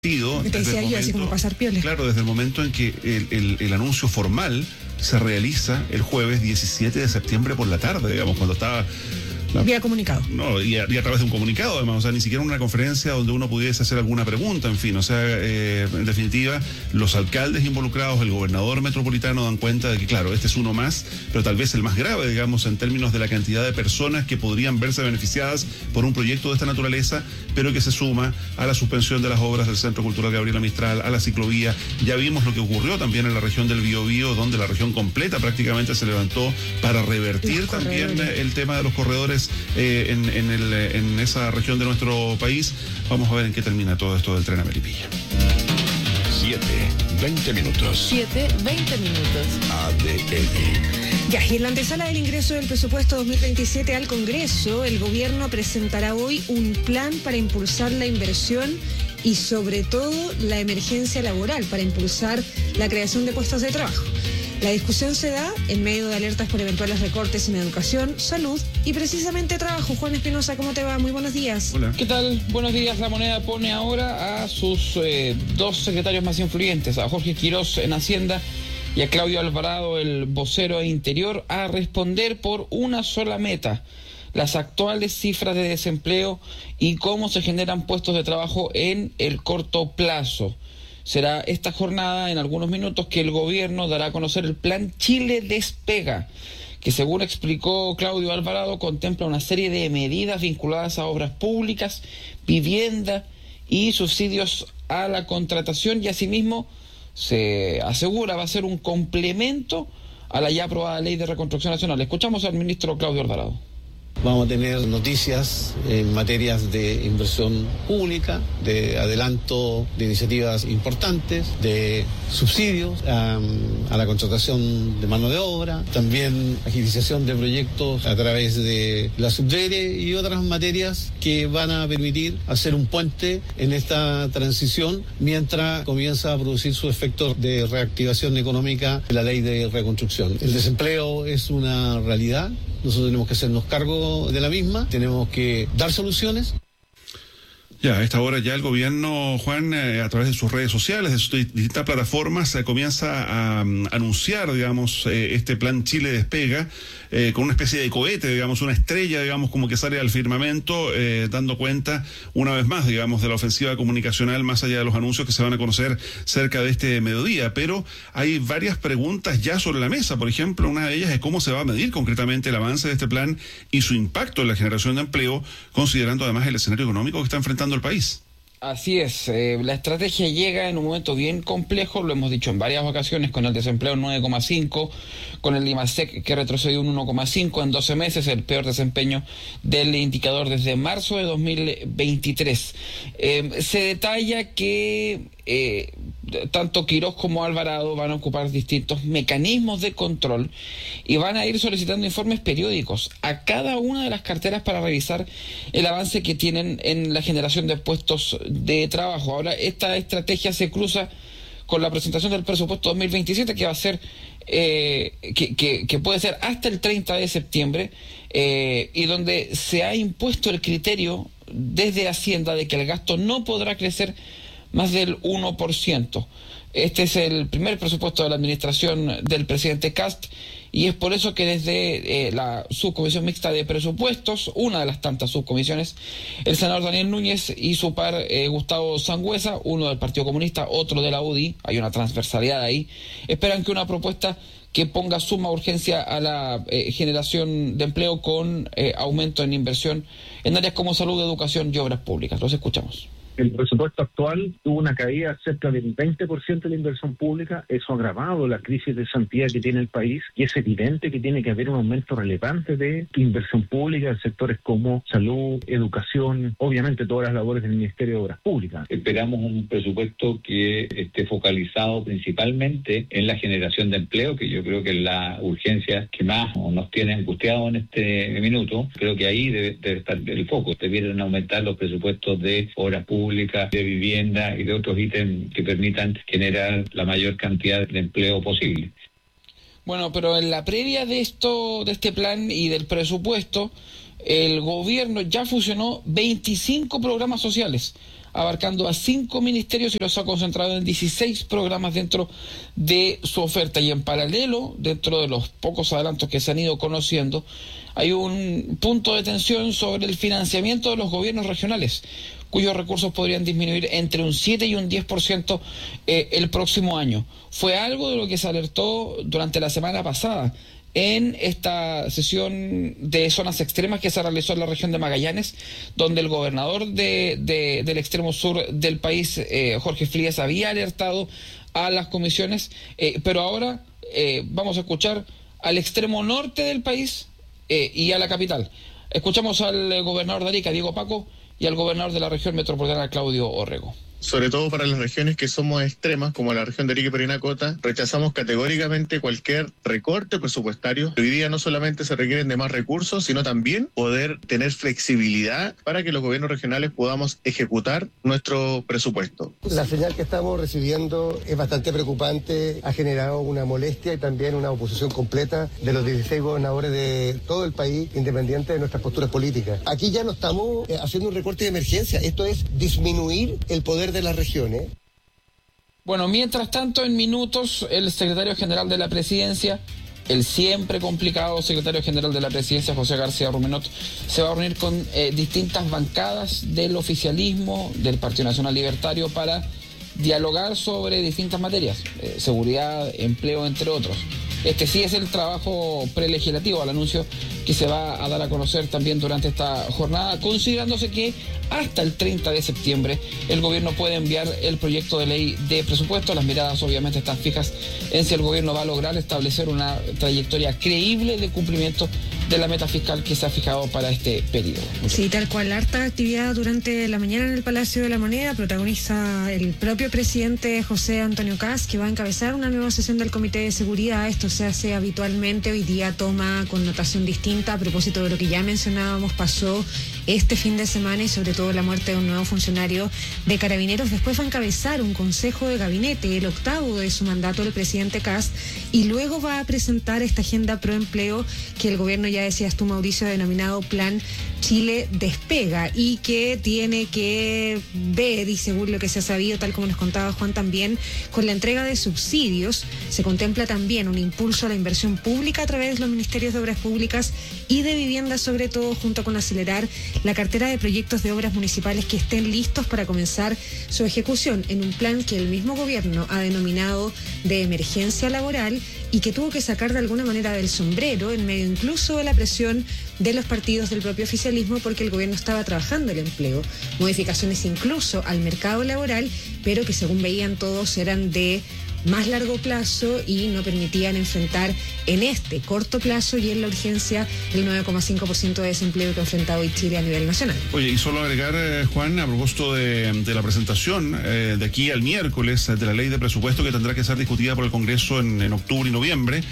Te decía yo, así como pasar pioles. Claro, desde el momento en que el anuncio formal se realiza el jueves 17 de septiembre por la tarde, digamos, cuando estaba... Vía comunicado. No, y a través de un comunicado, además, o sea, ni siquiera una conferencia donde uno pudiese hacer alguna pregunta, en fin, o sea, en definitiva, los alcaldes involucrados, el gobernador metropolitano dan cuenta de que, claro, este es uno más, pero tal vez el más grave, digamos, en términos de la cantidad de personas que podrían verse beneficiadas por un proyecto de esta naturaleza, pero que se suma a la suspensión de las obras del Centro Cultural Gabriela Mistral, a la ciclovía. Ya vimos lo que ocurrió también en la región del Biobío, donde la región completa prácticamente se levantó para revertir también el tema de los corredores en esa región de nuestro país. Vamos a ver en qué termina todo esto del tren a Melipilla. 7:20 minutos. 7:20 minutos. ADN. Ya, y en la antesala del ingreso del presupuesto 2027 al Congreso, el gobierno presentará hoy un plan para impulsar la inversión y sobre todo la emergencia laboral, para impulsar la creación de puestos de trabajo. La discusión se da en medio de alertas por eventuales recortes en educación, salud y precisamente trabajo. Juan Espinosa, ¿cómo te va? Muy buenos días. Hola. ¿Qué tal? Buenos días. La Moneda pone ahora a sus dos secretarios más influyentes, a Jorge Quirós en Hacienda y a Claudio Alvarado, el vocero de Interior, a responder por una sola meta: las actuales cifras de desempleo y cómo se generan puestos de trabajo en el corto plazo. Será esta jornada, en algunos minutos, que el gobierno dará a conocer el plan Chile Despega, que, según explicó Claudio Alvarado, contempla una serie de medidas vinculadas a obras públicas, vivienda y subsidios a la contratación, y asimismo se asegura va a ser un complemento a la ya aprobada Ley de Reconstrucción Nacional. Escuchamos al ministro Claudio Alvarado. Vamos a tener noticias en materias de inversión pública, de adelanto de iniciativas importantes, de subsidios a la contratación de mano de obra, también agilización de proyectos a través de la Subdere y otras materias que van a permitir hacer un puente en esta transición mientras comienza a producir su efecto de reactivación económica de la Ley de Reconstrucción. El desempleo es una realidad. Nosotros tenemos que hacernos cargo de la misma, tenemos que dar soluciones. Ya, a esta hora ya el gobierno, Juan, a través de sus redes sociales, de sus distintas plataformas, comienza a anunciar, digamos, este plan Chile Despega, con una especie de cohete, digamos, una estrella, digamos, como que sale al firmamento, dando cuenta, una vez más, digamos, de la ofensiva comunicacional, más allá de los anuncios que se van a conocer cerca de este mediodía. Pero hay varias preguntas ya sobre la mesa. Por ejemplo, una de ellas es cómo se va a medir concretamente el avance de este plan y su impacto en la generación de empleo, considerando además el escenario económico que está enfrentando el país. Así es, la estrategia llega en un momento bien complejo, lo hemos dicho en varias ocasiones, con el desempleo en 9,5, con el IMASEC que retrocedió un 1,5 en 12 meses, el peor desempeño del indicador desde marzo de 2023. Se detalla que tanto Quirós como Alvarado van a ocupar distintos mecanismos de control y van a ir solicitando informes periódicos a cada una de las carteras para revisar el avance que tienen en la generación de puestos de trabajo. Ahora, esta estrategia se cruza con la presentación del presupuesto 2027, que va a ser que puede ser hasta el 30 de septiembre, y donde se ha impuesto el criterio desde Hacienda de que el gasto no podrá crecer más del 1%. Este es el primer presupuesto de la administración del presidente Kast, y es por eso que desde la subcomisión mixta de presupuestos, una de las tantas subcomisiones, el senador Daniel Núñez y su par Gustavo Sangüesa, uno del Partido Comunista, otro de la UDI, hay una transversalidad ahí, esperan que una propuesta que ponga suma urgencia a la generación de empleo con aumento en inversión en áreas como salud, educación y obras públicas. Los escuchamos. El presupuesto actual tuvo una caída cerca del 20% de la inversión pública. Eso ha agravado la crisis de cesantía que tiene el país, y es evidente que tiene que haber un aumento relevante de inversión pública en sectores como salud, educación, obviamente todas las labores del Ministerio de Obras Públicas. Esperamos un presupuesto que esté focalizado principalmente en la generación de empleo, que yo creo que es la urgencia que más nos tiene angustiados en este minuto. Creo que ahí debe estar el foco. Debieran aumentar los presupuestos de obras públicas, de vivienda y de otros ítems que permitan generar la mayor cantidad de empleo posible. Bueno, pero en la previa de este plan y del presupuesto, el gobierno ya fusionó 25 programas sociales abarcando a 5 ministerios y los ha concentrado en 16 programas dentro de su oferta. Y en paralelo, dentro de los pocos adelantos que se han ido conociendo, hay un punto de tensión sobre el financiamiento de los gobiernos regionales, cuyos recursos podrían disminuir entre un 7 y un 10% el próximo año. Fue algo de lo que se alertó durante la semana pasada en esta sesión de zonas extremas que se realizó en la región de Magallanes, donde el gobernador del extremo sur del país, Jorge Frías, había alertado a las comisiones, pero ahora vamos a escuchar al extremo norte del país y a la capital. Escuchamos al gobernador de Arica, Diego Paco, y al gobernador de la región metropolitana, Claudio Orrego. Sobre todo para las regiones que somos extremas, como la región de Arica y Parinacota, rechazamos categóricamente cualquier recorte presupuestario. Hoy día no solamente se requieren de más recursos, sino también poder tener flexibilidad para que los gobiernos regionales podamos ejecutar nuestro presupuesto. La señal que estamos recibiendo es bastante preocupante, ha generado una molestia y también una oposición completa de los 16 gobernadores de todo el país, independiente de nuestras posturas políticas. Aquí ya no estamos haciendo un recorte de emergencia, esto es disminuir el poder de las regiones. Bueno, mientras tanto, en minutos, el secretario general de la presidencia, el siempre complicado secretario general de la presidencia, José García Rumenot, se va a reunir con distintas bancadas del oficialismo, del Partido Nacional Libertario, para dialogar sobre distintas materias, seguridad, empleo, entre otros. Este sí es el trabajo prelegislativo, al anuncio que se va a dar a conocer también durante esta jornada, considerándose que hasta el 30 de septiembre el gobierno puede enviar el proyecto de ley de presupuesto. Las miradas obviamente están fijas en si el gobierno va a lograr establecer una trayectoria creíble de cumplimiento de la meta fiscal que se ha fijado para este periodo. Sí, tal cual, harta actividad durante la mañana en el Palacio de la Moneda. Protagoniza el propio presidente José Antonio Kast, que va a encabezar una nueva sesión del Comité de Seguridad. Esto se hace habitualmente, hoy día toma connotación distinta a propósito de lo que ya mencionábamos, pasó este fin de semana y sobre todo la muerte de un nuevo funcionario de Carabineros. Después va a encabezar un consejo de gabinete, el octavo de su mandato del presidente Kast, y luego va a presentar esta agenda pro empleo que el gobierno, ya decías tú, Mauricio, ha denominado Plan Chile Despega, y que tiene que ver, y según lo que se ha sabido, tal como nos contaba Juan también, con la entrega de subsidios. Se contempla también un impulso a la inversión pública a través de los ministerios de Obras Públicas y de Vivienda, sobre todo, junto con acelerar la cartera de proyectos de obras municipales que estén listos para comenzar su ejecución, en un plan que el mismo gobierno ha denominado de emergencia laboral y que tuvo que sacar de alguna manera del sombrero, en medio incluso de la presión de los partidos del propio oficialismo, porque el gobierno estaba trabajando el empleo, modificaciones incluso al mercado laboral, pero que según veían todos eran de más largo plazo y no permitían enfrentar en este corto plazo y en la urgencia el 9,5% de desempleo que ha enfrentado hoy Chile a nivel nacional. Oye, y solo agregar, Juan, a propósito de la presentación de aquí al miércoles de la ley de presupuesto que tendrá que ser discutida por el Congreso en octubre y noviembre,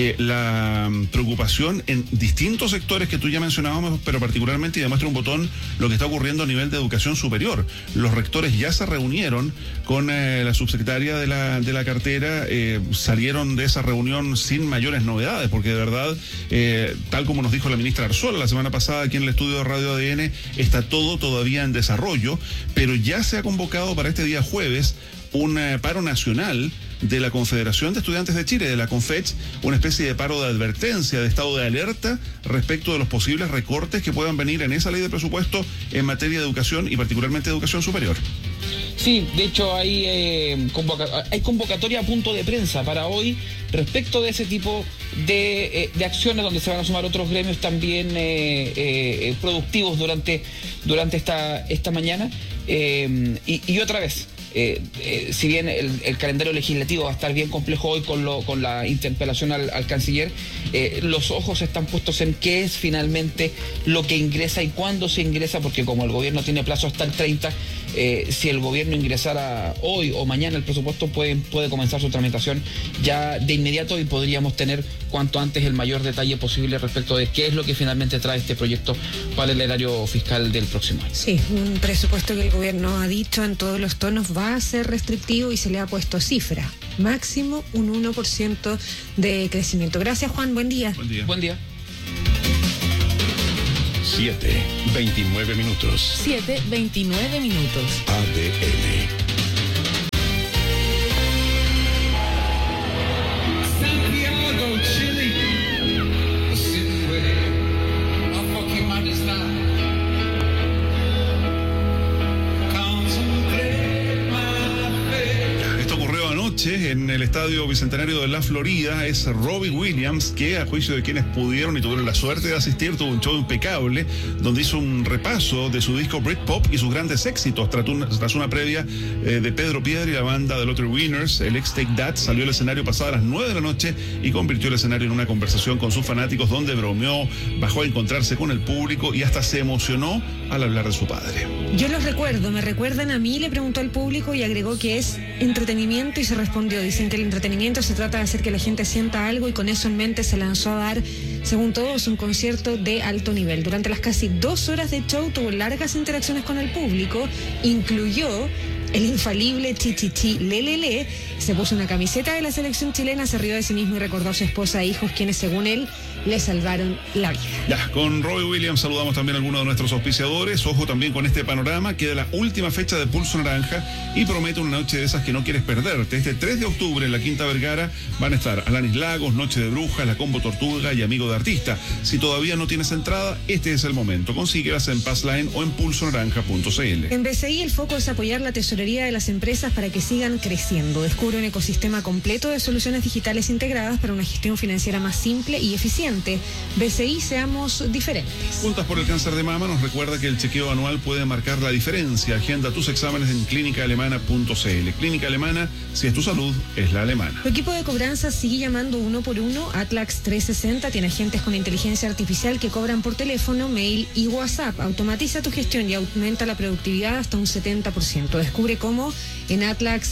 la preocupación en distintos sectores que tú ya mencionábamos, pero particularmente, y demuestra un botón, lo que está ocurriendo a nivel de educación superior. Los rectores ya se reunieron con la subsecretaria de la cartera, salieron de esa reunión sin mayores novedades, porque de verdad, tal como nos dijo la ministra Arzola la semana pasada aquí en el estudio de Radio ADN, está todo todavía en desarrollo, pero ya se ha convocado para este día jueves un paro nacional de la Confederación de Estudiantes de Chile, de la CONFECH, una especie de paro de advertencia, de estado de alerta respecto de los posibles recortes que puedan venir en esa ley de presupuesto en materia de educación y particularmente de educación superior. Sí, de hecho hay convocatoria a punto de prensa para hoy respecto de ese tipo de acciones, donde se van a sumar otros gremios también productivos durante esta mañana. Y otra vez, si bien el calendario legislativo va a estar bien complejo hoy con la interpelación al canciller, los ojos están puestos en qué es finalmente lo que ingresa y cuándo se ingresa, porque como el gobierno tiene plazo hasta el 30, si el gobierno ingresara hoy o mañana el presupuesto, puede comenzar su tramitación ya de inmediato y podríamos tener cuanto antes el mayor detalle posible respecto de qué es lo que finalmente trae este proyecto para el erario fiscal del próximo año. Sí, un presupuesto que el gobierno ha dicho en todos los tonos va a ser restrictivo y se le ha puesto cifra, máximo un 1% de crecimiento. Gracias, Juan, buen día. Buen día. Buen día. 7:29 minutos. 7:29 minutos. ADN. En el Estadio Bicentenario de la Florida es Robbie Williams, que a juicio de quienes pudieron y tuvieron la suerte de asistir, tuvo un show impecable donde hizo un repaso de su disco Britpop y sus grandes éxitos tras una previa de Pedro Piedra y la banda The Lottery Winners. El ex Take That salió al escenario pasada a las 9 de la noche y convirtió el escenario en una conversación con sus fanáticos donde bromeó, bajó a encontrarse con el público y hasta se emocionó al hablar de su padre. Yo los recuerdo, me recuerdan a mí, le preguntó al público y agregó que es entretenimiento y se respondió. Dicen que el entretenimiento se trata de hacer que la gente sienta algo y con eso en mente se lanzó a dar, según todos, un concierto de alto nivel. Durante las casi 2 horas de show tuvo largas interacciones con el público, incluyó el infalible Chichichi Lelele, se puso una camiseta de la selección chilena, se rió de sí mismo y recordó a su esposa e hijos, quienes según él le salvaron la vida. Ya, con Robbie Williams saludamos también a algunos de nuestros auspiciadores. Ojo también con este panorama, queda la última fecha de Pulso Naranja y promete una noche de esas que no quieres perderte. Este 3 de octubre en la Quinta Vergara van a estar Alanis Lagos, Noche de Brujas, La Combo Tortuga y Amigo de Artista. Si todavía no tienes entrada, este es el momento. Consíguelas en Passline o en pulsonaranja.cl. En BCI el foco es apoyar la tesorería de las empresas para que sigan creciendo. Descubre un ecosistema completo de soluciones digitales integradas para una gestión financiera más simple y eficiente. BCI, seamos diferentes. Juntas por el Cáncer de Mama nos recuerda que el chequeo anual puede marcar la diferencia. Agenda tus exámenes en clínicaalemana.cl. Clínica Alemana, si es tu salud, es la alemana. Tu equipo de cobranza sigue llamando 1 por 1. Atlax 360 tiene agentes con inteligencia artificial que cobran por teléfono, mail y WhatsApp. Automatiza tu gestión y aumenta la productividad hasta un 70%. Descubre cómo en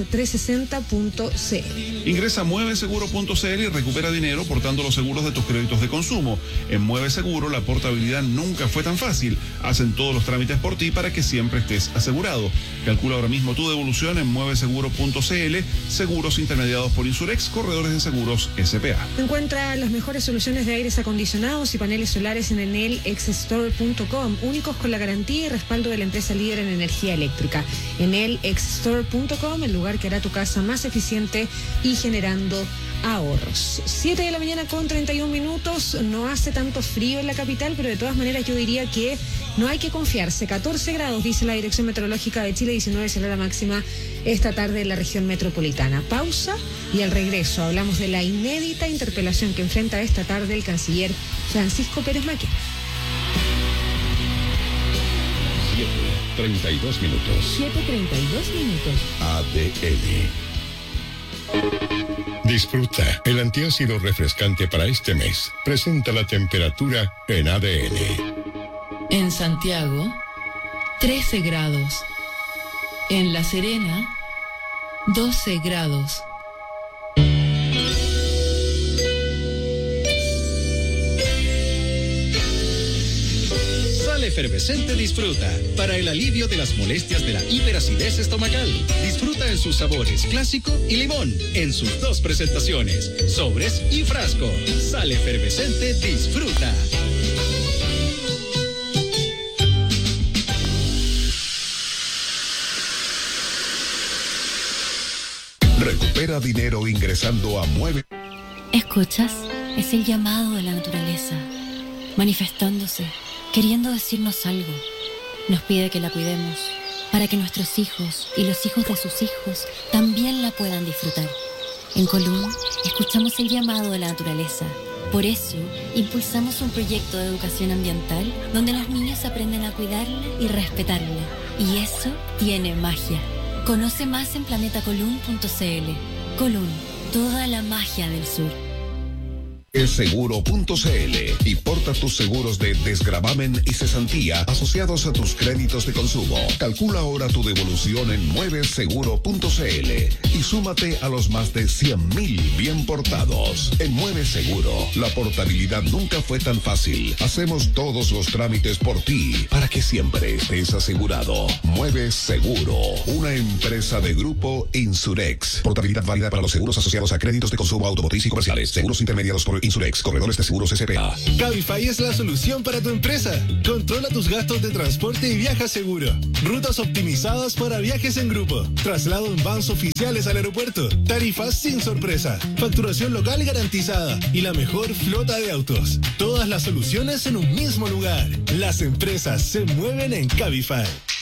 atlax360.cl. Ingresa a mueveseguro.cl y recupera dinero portando los seguros de tus créditos de consumo. En Mueve Seguro la portabilidad nunca fue tan fácil. Hacen todos los trámites por ti para que siempre estés asegurado. Calcula ahora mismo tu devolución en mueveseguro.cl. Seguros intermediados por Insurex, corredores de seguros SPA. Encuentra las mejores soluciones de aires acondicionados y paneles solares en enelxstore.com, únicos con la garantía y respaldo de la empresa líder en energía eléctrica. Enelxstore.com, el lugar que hará tu casa más eficiente y generando ahorros. 7 de la mañana con 31 minutos. No hace tanto frío en la capital, pero de todas maneras yo diría que no hay que confiarse. 14 grados, dice la Dirección Meteorológica de Chile, 19 será la máxima esta tarde en la región metropolitana. Pausa y al regreso hablamos de la inédita interpelación que enfrenta esta tarde el canciller Francisco Pérez Maquia. 7:32 minutos. 7:32 minutos. ADN. Disfruta el antiácido refrescante para este mes. Presenta la temperatura en ADN. En Santiago, 13 grados. En La Serena, 12 grados. Sal Efervescente Disfruta para el alivio de las molestias de la hiperacidez estomacal. Disfruta en sus sabores clásico y limón en sus 2 presentaciones, sobres y frasco. Sal Efervescente Disfruta. Recupera dinero ingresando a Mueve. ¿Escuchas? Es el llamado de la naturaleza, manifestándose, queriendo decirnos algo. Nos pide que la cuidemos, para que nuestros hijos y los hijos de sus hijos también la puedan disfrutar. En Colún, escuchamos el llamado de la naturaleza. Por eso, impulsamos un proyecto de educación ambiental donde los niños aprenden a cuidarla y respetarla. Y eso tiene magia. Conoce más en planetacolún.cl. Colún, toda la magia del sur. Seguro.cl y porta tus seguros de desgravamen y cesantía asociados a tus créditos de consumo. Calcula ahora tu devolución en mueveseguro.cl y súmate a los más de 100,000 bien portados. En Mueve Seguro, la portabilidad nunca fue tan fácil. Hacemos todos los trámites por ti para que siempre estés asegurado. Mueve Seguro, una empresa de Grupo Insurex. Portabilidad válida para los seguros asociados a créditos de consumo automotriz y comerciales. Seguros intermediados por por Insurex, Corredores de Seguros S.p.A. Cabify es la solución para tu empresa. Controla tus gastos de transporte y viaja seguro. Rutas optimizadas para viajes en grupo. Traslado en vans oficiales al aeropuerto. Tarifas sin sorpresa. Facturación local garantizada. Y la mejor flota de autos. Todas las soluciones en un mismo lugar. Las empresas se mueven en Cabify.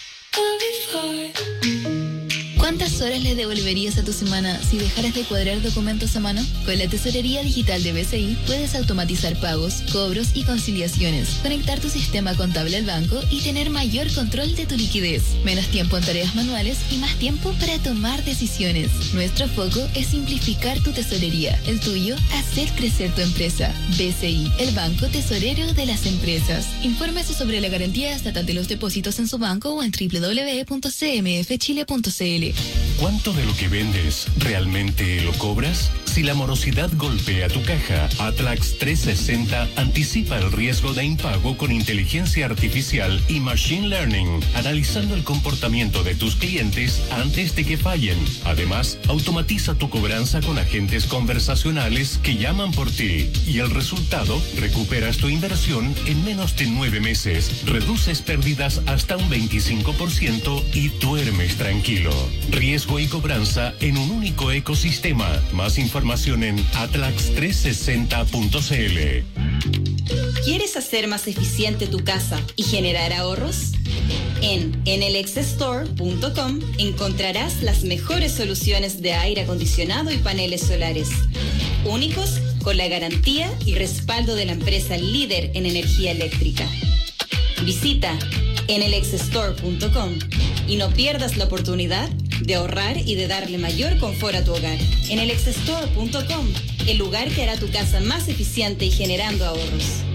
¿Cuántas horas le devolverías a tu semana si dejaras de cuadrar documentos a mano? Con la tesorería digital de BCI puedes automatizar pagos, cobros y conciliaciones, conectar tu sistema contable al banco y tener mayor control de tu liquidez, menos tiempo en tareas manuales y más tiempo para tomar decisiones. Nuestro foco es simplificar tu tesorería, el tuyo, hacer crecer tu empresa. BCI, el banco tesorero de las empresas. Infórmese sobre la garantía estatal de los depósitos en su banco o en www.cmfchile.cl. ¿Cuánto de lo que vendes realmente lo cobras? Si la morosidad golpea tu caja, Atlax 360 anticipa el riesgo de impago con inteligencia artificial y machine learning, analizando el comportamiento de tus clientes antes de que fallen. Además, automatiza tu cobranza con agentes conversacionales que llaman por ti. Y el resultado, recuperas tu inversión en menos de 9 meses, reduces pérdidas hasta un 25% y duermes tranquilo. Riesgo y cobranza en un único ecosistema. Más información en atlax360.cl. ¿Quieres hacer más eficiente tu casa y generar ahorros? En enelexstore.com encontrarás las mejores soluciones de aire acondicionado y paneles solares, únicos con la garantía y respaldo de la empresa líder en energía eléctrica. Visita enelexstore.com y no pierdas la oportunidad de ahorrar y de darle mayor confort a tu hogar. Enelexstore.com, el lugar que hará tu casa más eficiente y generando ahorros.